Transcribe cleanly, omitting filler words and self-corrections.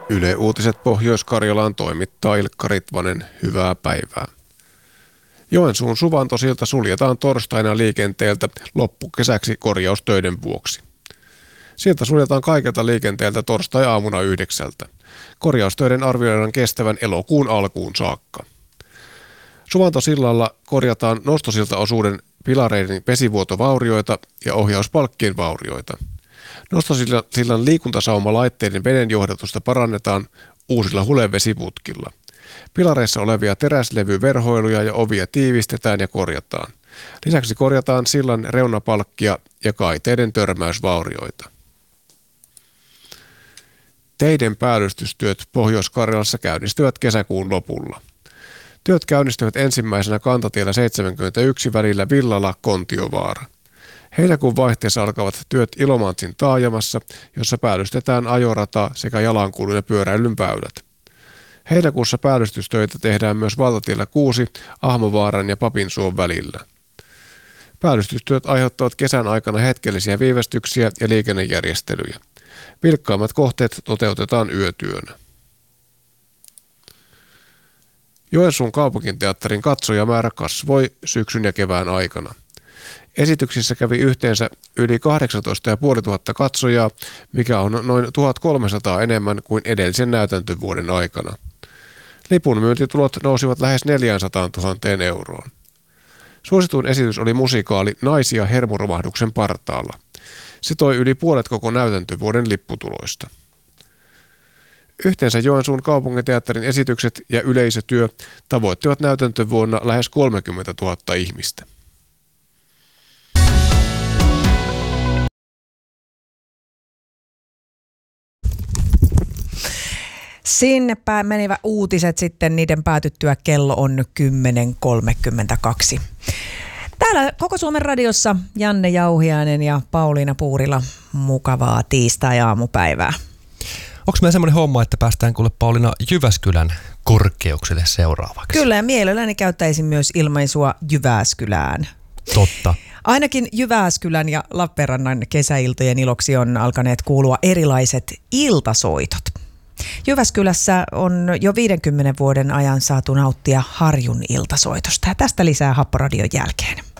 Yle Uutiset Pohjois-Karjalaan toimittaa Ilkka Ritvanen. Hyvää päivää. Joensuun Suvantosilta suljetaan torstaina liikenteeltä loppukesäksi korjaustöiden vuoksi. Silta suljetaan kaikelta liikenteeltä torstai-aamuna 9. Korjaustöiden arvioidaan kestävän elokuun alkuun saakka. Suvantosillalla korjataan nostosiltaosuuden pilareiden vesivuotovaurioita ja ohjauspalkkien vaurioita. Nostosillan liikuntasaumalaitteiden vedenjohdatusta parannetaan uusilla hulevesiputkilla. Pilareissa olevia teräslevyverhoiluja ja ovia tiivistetään ja korjataan. Lisäksi korjataan sillan reunapalkkia ja kaiteiden törmäysvaurioita. Teiden päällystystyöt Pohjois-Karjalassa käynnistyvät kesäkuun lopulla. Työt käynnistyvät ensimmäisenä kantatiellä 71 välillä Villala-Kontiovaara. Heinäkuun vaihteessa alkavat työt Ilomantsin taajamassa, jossa päällystetään ajorata sekä jalankulun ja pyöräilyn väylät. Heinäkuussa päällystystöitä tehdään myös valtatiellä 6 Ahmovaaran ja Papinsuon välillä. Päällystystyöt aiheuttavat kesän aikana hetkellisiä viivästyksiä ja liikennejärjestelyjä. Vilkkaimmat kohteet toteutetaan yötyönä. Joensuun kaupunginteatterin katsojamäärä kasvoi syksyn ja kevään aikana. Esityksissä kävi yhteensä yli 18 500 katsojaa, mikä on noin 1300 enemmän kuin edellisen näytäntövuoden aikana. Lipun myyntitulot nousivat lähes 400 000 euroon. Suosituin esitys oli musikaali Naisia hermoromahduksen partaalla. Se toi yli puolet koko näytäntövuoden lipputuloista. Yhteensä Joensuun kaupunginteatterin esitykset ja yleisötyö tavoittivat näytäntövuonna lähes 30 000 ihmistä. Sinne menivät uutiset sitten, niiden päätyttyä kello on 10.32. Täällä Koko Suomen radiossa Janne Jauhiainen ja Pauliina Puurila. Mukavaa tiistai-aamupäivää. Onko meillä semmoinen homma, että päästään kuule Pauliina Jyväskylän korkeuksille seuraavaksi? Kyllä, ja mielelläni käyttäisin myös ilmaisua Jyväskylään. Totta. Ainakin Jyväskylän ja Lappeenrannan kesäiltojen iloksi on alkaneet kuulua erilaiset iltasoitot. Jyväskylässä on jo 50 vuoden ajan saatu nauttia Harjun iltasoitosta, ja tästä lisää Happoradion jälkeen.